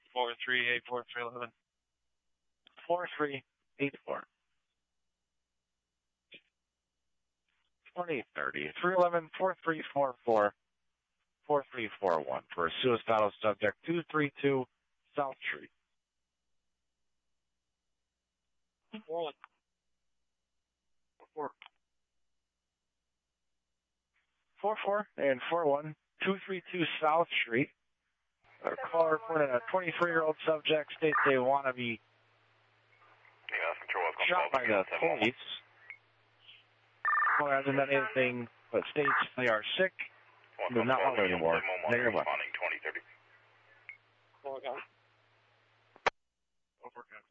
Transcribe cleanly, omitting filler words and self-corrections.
4384 4384. 2030 311 4344 4341 for a suicidal subject 232 South Street. 44 and 41 232 South Street. A caller reported a 23-year-old subject states they want to be shot by the police. Caller hasn't done anything but states they are sick and do not want it anymore. Negative 1. 2030.